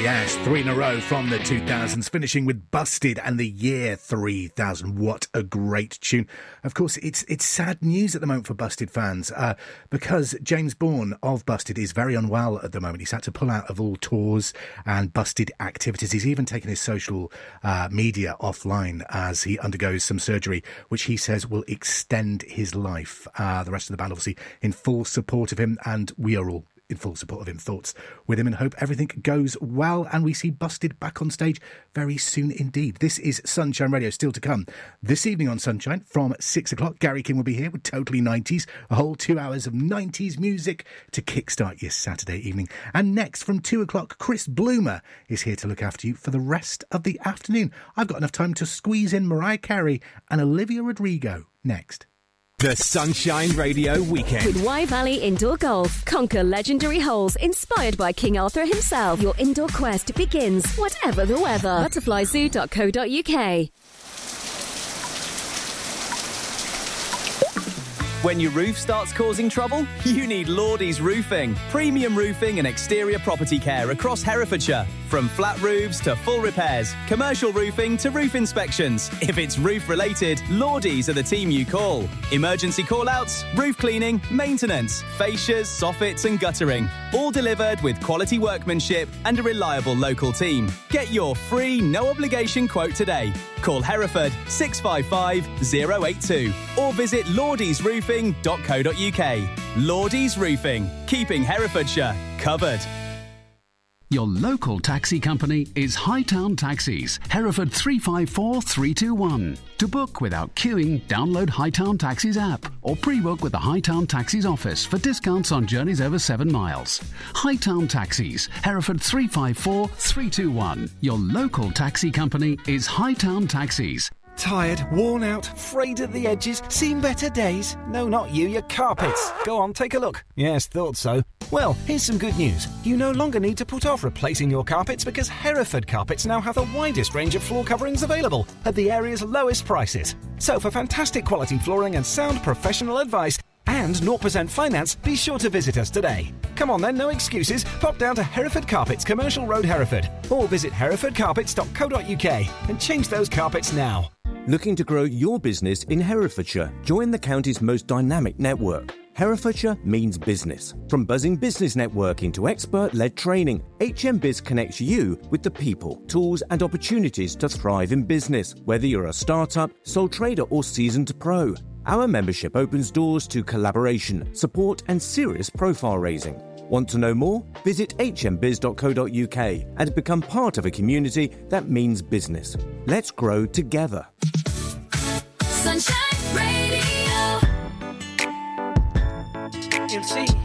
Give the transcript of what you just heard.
Yes, 3 in a row from the 2000s, finishing with Busted and the Year 3000. What a great tune. Of course, it's sad news at the moment for Busted fans because James Bourne of Busted is very unwell at the moment. He's had to pull out of all tours and Busted activities. He's even taken his social media offline as he undergoes some surgery, which he says will extend his life. The rest of the band, obviously, in full support of him, and we are all in full support of him. Thoughts with him and hope everything goes well and we see Busted back on stage very soon indeed. This is Sunshine Radio, still to come this evening on Sunshine from 6 o'clock. Gary King will be here with Totally 90s, a whole 2 hours of 90s music to kickstart your Saturday evening. And next from 2 o'clock, Chris Bloomer is here to look after you for the rest of the afternoon. I've got enough time to squeeze in Mariah Carey and Olivia Rodrigo next. The Sunshine Radio Weekend. With Y Valley Indoor Golf. Conquer legendary holes inspired by King Arthur himself. Your indoor quest begins, whatever the weather. Butterflyzoo.co.uk. When your roof starts causing trouble, you need Lordy's Roofing. Premium roofing and exterior property care across Herefordshire. From flat roofs to full repairs, commercial roofing to roof inspections. If it's roof related, Lordy's are the team you call. Emergency call-outs, roof cleaning, maintenance, fascias, soffits and guttering. All delivered with quality workmanship and a reliable local team. Get your free, no obligation quote today. Call Hereford 655 082 or visit lordiesroofing.co.uk. Lordy's Roofing, keeping Herefordshire covered. Your local taxi company is Hightown Taxis, Hereford 354321. To book without queuing, download Hightown Taxis app or pre-book with the Hightown Taxis office for discounts on journeys over 7 miles. Hightown Taxis, Hereford 354321. Your local taxi company is Hightown Taxis. Tired, worn out, frayed at the edges, seen better days? No, not you, your carpets. Go on, take a look. Yes, thought so. Well, here's some good news. You no longer need to put off replacing your carpets because Hereford Carpets now have the widest range of floor coverings available at the area's lowest prices. So for fantastic quality flooring and sound professional advice and 0% finance, be sure to visit us today. Come on then, no excuses. Pop down to Hereford Carpets, Commercial Road, Hereford, or visit herefordcarpets.co.uk and change those carpets now. Looking to grow your business in Herefordshire? Join the county's most dynamic network. Herefordshire means business. From buzzing business networking to expert-led training, HMBiz connects you with the people, tools and opportunities to thrive in business, whether you're a startup, sole trader or seasoned pro. Our membership opens doors to collaboration, support and serious profile raising. Want to know more? Visit hmbiz.co.uk and become part of a community that means business. Let's grow together. Sunshine Radio. You'll see.